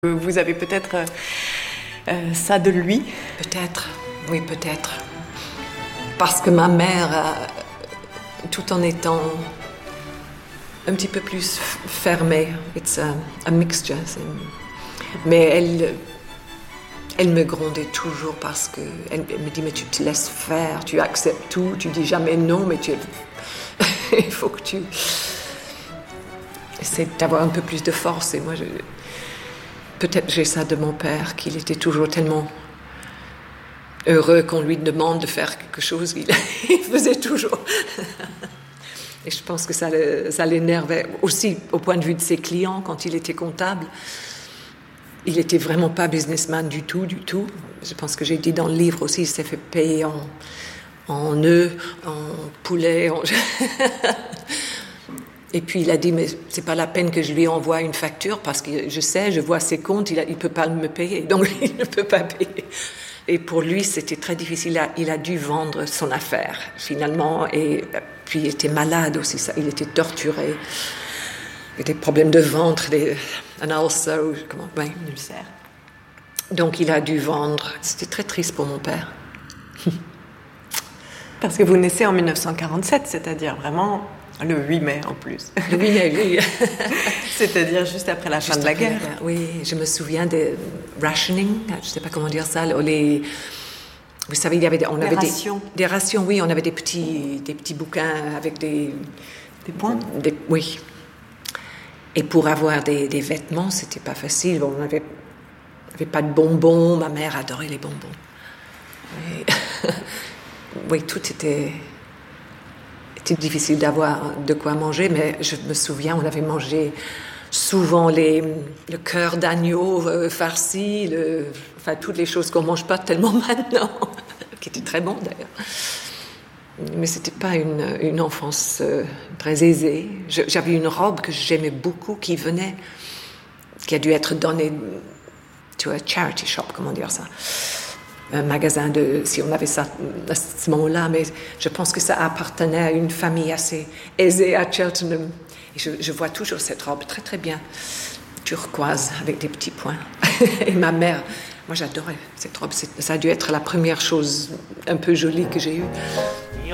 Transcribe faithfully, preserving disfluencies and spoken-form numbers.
Vous avez peut-être euh, ça de lui? Peut-être, oui, peut-être. Parce que ma mère, euh, tout en étant un petit peu plus fermée, it's a, a mixture. Mais elle, elle me grondait toujours parce que elle, elle me dit mais tu te laisses faire, tu acceptes tout, tu dis jamais non, mais tu, il faut que tu essaies d'avoir un peu plus de force. Et moi, je, peut-être j'ai ça de mon père, qu'il était toujours tellement heureux qu'on lui demande de faire quelque chose, il faisait toujours. Et je pense que ça, ça l'énervait aussi au point de vue de ses clients quand il était comptable. Il n'était vraiment pas businessman du tout, du tout. Je pense que j'ai dit dans le livre aussi, il s'est fait payer en, en œufs, en poulet. En... Et puis il a dit, mais c'est pas la peine que je lui envoie une facture parce que je sais, je vois ses comptes, il ne peut pas me payer, donc il ne peut pas payer. Et pour lui, c'était très difficile. Il a dû vendre son affaire, finalement. Et puis il était malade aussi, ça. Il était torturé. Il avait des problèmes de ventre, des, un ulcer, comment, ouais, un ulcère. Donc il a dû vendre. C'était très triste pour mon père. Parce que vous naissez en dix-neuf cent quarante-sept, c'est-à-dire vraiment le huit mai en plus. Le huit mai, oui. C'est-à-dire juste après la juste fin de la guerre. guerre. Oui, je me souviens des rationing, je ne sais pas comment dire ça, les... Vous savez, il y avait des, on des avait rations. Des, des rations, oui, on avait des petits, des petits bouquins avec des... Des points des, oui. Et pour avoir des, des vêtements, c'était pas facile. On n'avait avait pas de bonbons. Ma mère adorait les bonbons. Et oui, tout était... C'était difficile d'avoir de quoi manger, mais je me souviens, on avait mangé souvent les, le cœur d'agneau euh, farci, le, enfin toutes les choses qu'on ne mange pas tellement maintenant, qui étaient très bons d'ailleurs. Mais ce n'était pas une, une enfance euh, très aisée. Je, j'avais une robe que j'aimais beaucoup qui venait, qui a dû être donnée, tu vois, charity shop, comment dire ça, un magasin de, si on avait ça à ce moment-là, mais je pense que ça appartenait à une famille assez aisée à Cheltenham. Et je, je vois toujours cette robe très très bien, turquoise, avec des petits points. Et ma mère, moi j'adorais cette robe, ça a dû être la première chose un peu jolie que j'ai eue.